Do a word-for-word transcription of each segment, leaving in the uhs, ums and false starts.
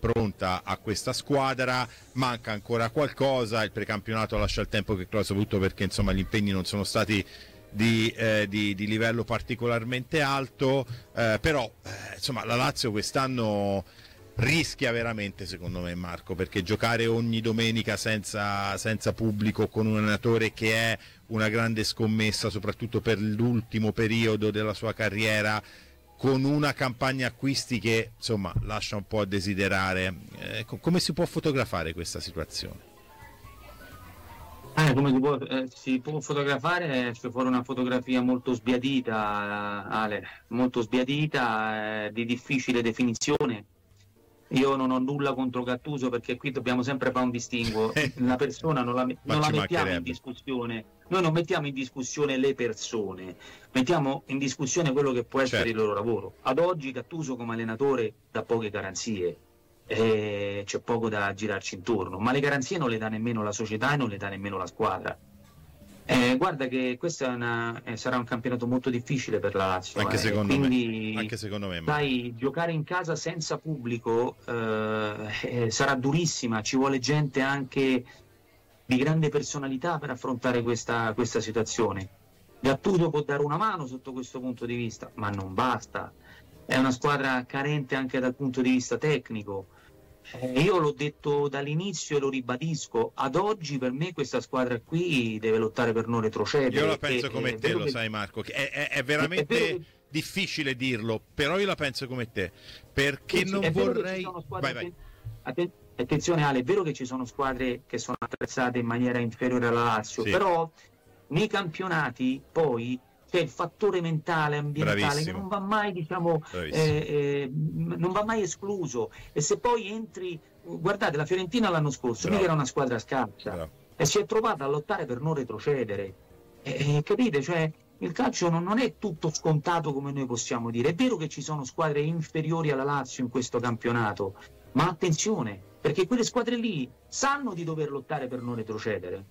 pronta a questa squadra, manca ancora qualcosa, il precampionato lascia il tempo che trova, soprattutto perché insomma gli impegni non sono stati di, eh, di, di livello particolarmente alto, eh, però eh, insomma la Lazio quest'anno rischia veramente, secondo me, Marco, perché giocare ogni domenica senza, senza pubblico con un allenatore che è una grande scommessa soprattutto per l'ultimo periodo della sua carriera, con una campagna acquisti che insomma lascia un po' a desiderare, eh, come si può fotografare questa situazione? Eh, come si può, eh, si può fotografare, c'è fuori una fotografia molto sbiadita, Ale, molto sbiadita, eh, di difficile definizione. Io non ho nulla contro Gattuso, perché qui dobbiamo sempre fare un distinguo. La persona non la, non la mettiamo in discussione, noi non mettiamo in discussione le persone, mettiamo in discussione quello che può essere certo. il loro lavoro. Ad oggi Gattuso come allenatore dà poche garanzie, e c'è poco da girarci intorno, ma le garanzie non le dà nemmeno la società e non le dà nemmeno la squadra. Eh, guarda che questo è una, eh, sarà un campionato molto difficile per la Lazio, anche, eh, secondo, quindi, me. anche secondo me sai, giocare in casa senza pubblico eh, eh, sarà durissima, ci vuole gente anche di grande personalità per affrontare questa, questa situazione. Gattuso può dare una mano sotto questo punto di vista, ma non basta, è una squadra carente anche dal punto di vista tecnico. Eh, io l'ho detto dall'inizio e lo ribadisco, ad oggi per me questa squadra qui deve lottare per non retrocedere. Io la penso e, come eh, te, lo che... sai Marco, che è, è, è veramente è che... difficile dirlo, però io la penso come te, perché sì, non vorrei... Vai, vai. Atten- attenzione Ale, è vero che ci sono squadre che sono attrezzate in maniera inferiore alla Lazio, sì. però nei campionati poi c'è il fattore mentale, ambientale, Bravissimo. che non va mai, diciamo, eh, eh, non va mai escluso. E se poi entri, guardate, la Fiorentina l'anno scorso, mica era una squadra scarsa, Bravo. e si è trovata a lottare per non retrocedere. E, capite? Cioè, il calcio non, non è tutto scontato come noi possiamo dire. È vero che ci sono squadre inferiori alla Lazio in questo campionato, ma attenzione, perché quelle squadre lì sanno di dover lottare per non retrocedere.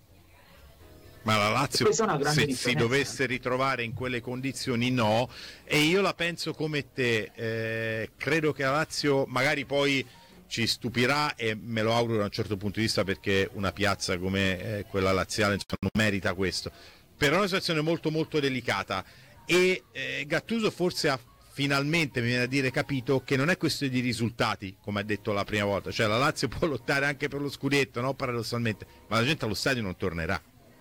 Ma la Lazio, se si dovesse ritrovare in quelle condizioni, no, e io la penso come te, eh, credo che la Lazio magari poi ci stupirà, e me lo auguro da un certo punto di vista, perché una piazza come eh, quella laziale insomma, non merita questo, però è una situazione molto molto delicata, e eh, Gattuso forse ha finalmente, mi viene a dire, capito che non è questione di risultati, come ha detto la prima volta, cioè la Lazio può lottare anche per lo scudetto, no, paradossalmente, ma la gente allo stadio non tornerà.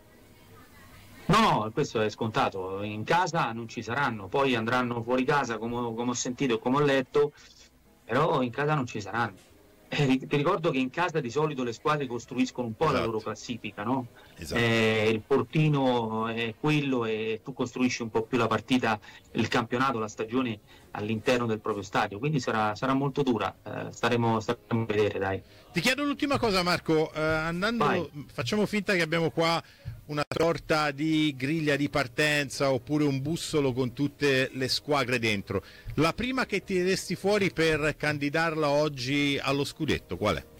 No, no, questo è scontato, in casa non ci saranno, poi andranno fuori casa come, come ho sentito e come ho letto, però in casa non ci saranno. Eh, ti ricordo che in casa di solito le squadre costruiscono un po' esatto. la loro classifica, no? Esatto. Eh, il portino è quello e tu costruisci un po' più la partita, il campionato, la stagione all'interno del proprio stadio, quindi sarà, sarà molto dura, eh, staremo, staremo a vedere, dai. Ti chiedo l'ultima cosa Marco, eh, andando, Vai. facciamo finta che abbiamo qua una sorta di griglia di partenza oppure un bussolo con tutte le squadre dentro. La prima che tireresti fuori per candidarla oggi allo scudetto qual è?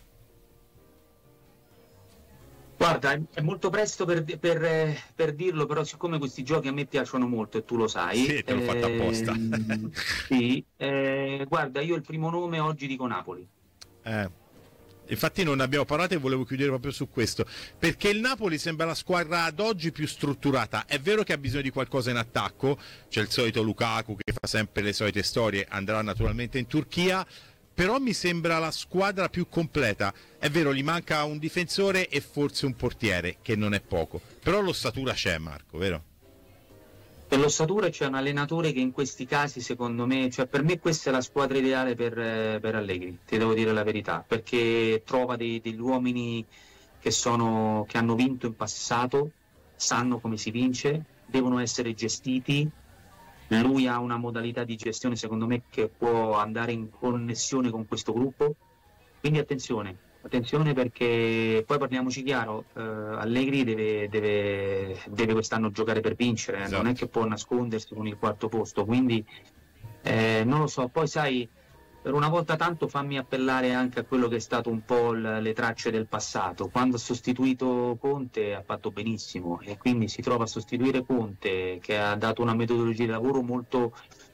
Guarda, è molto presto per, per, per dirlo, però siccome questi giochi a me piacciono molto e tu lo sai. Sì, te l'ho eh, fatto apposta. Sì, eh, guarda, io il primo nome oggi dico Napoli. Eh. Infatti non ne abbiamo parlato e volevo chiudere proprio su questo, perché il Napoli sembra la squadra ad oggi più strutturata. È vero che ha bisogno di qualcosa in attacco, c'è il solito Lukaku che fa sempre le solite storie, andrà naturalmente in Turchia, però mi sembra la squadra più completa. È vero, gli manca un difensore e forse un portiere, che non è poco, però l'ossatura c'è, Marco, vero? Per l'ossatura c'è un allenatore che in questi casi, secondo me, cioè per me questa è la squadra ideale per, per Allegri, ti devo dire la verità, perché trova dei, degli uomini che, sono, che hanno vinto in passato, sanno come si vince, devono essere gestiti. Lui ha una modalità di gestione, secondo me, che può andare in connessione con questo gruppo, quindi attenzione. Attenzione, perché poi parliamoci chiaro, eh, Allegri deve, deve, deve quest'anno giocare per vincere, esatto. non è che può nascondersi con il quarto posto, quindi eh, non lo so, poi sai, per una volta tanto fammi appellare anche a quello che è stato un po' l- le tracce del passato. Quando ha sostituito Conte ha fatto benissimo, e quindi si trova a sostituire Conte, che ha dato una metodologia di lavoro molto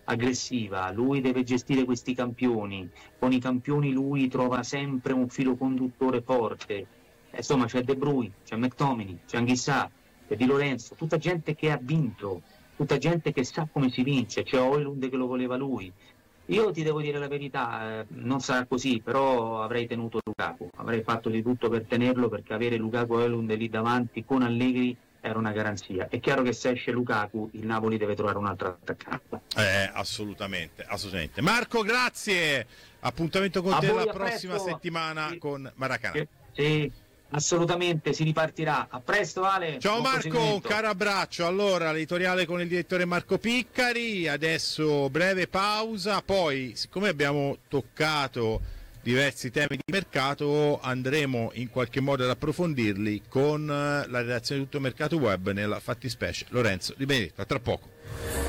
aggressiva, lui deve gestire questi campioni, con i campioni lui trova sempre un filo conduttore forte, insomma c'è De Bruyne, c'è McTominay, c'è Anghissà, c'è Di Lorenzo, tutta gente che ha vinto, tutta gente che sa come si vince, c'è Højlund che lo voleva lui. Io ti devo dire la verità, eh, non sarà così, però avrei tenuto Lukaku, avrei fatto di tutto per tenerlo, perché avere Lukaku e Højlund lì davanti con Allegri era una garanzia. È chiaro che se esce Lukaku il Napoli deve trovare un altro attaccante. Eh, assolutamente, assolutamente. Marco, grazie. Appuntamento con A te voi, la a prossima presto. settimana Sì. con Maracanã. Sì, sì, assolutamente si ripartirà. A presto Ale. Ciao Buon Marco, un proseguimento. caro abbraccio. Allora, l'editoriale con il direttore Marco Piccari, adesso breve pausa, poi siccome abbiamo toccato diversi temi di mercato andremo in qualche modo ad approfondirli con la redazione di Tutto Mercato Web, nella fattispecie Lorenzo Di Benedetto. A tra poco.